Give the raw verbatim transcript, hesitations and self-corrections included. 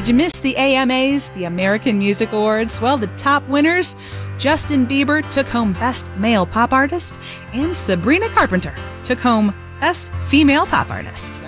Did you miss the A M As, the American Music Awards? Well, the top winners, Justin Bieber took home Best Male Pop Artist, and Sabrina Carpenter took home Best Female Pop Artist.